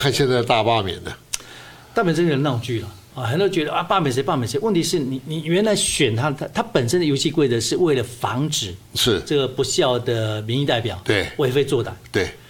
看现在的大罢免呢， 大本真的闹剧了。啊，很多人觉得啊，罢免谁罢免谁。问题是你原来选他本身的游戏规则是为了防止是这个不孝的民意代表对为非作歹。 对，